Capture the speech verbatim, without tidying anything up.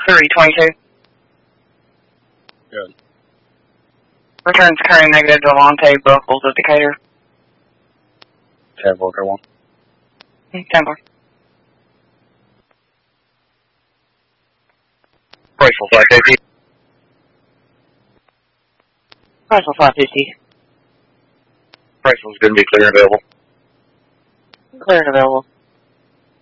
three twenty-two. Good. Returns carrying negative Delonte Buckles at Decatur. ten four, go on. ten four. Bracewell five fifty. Bracewell five fifty. Bracewell's going to be clear and available. Clear and available.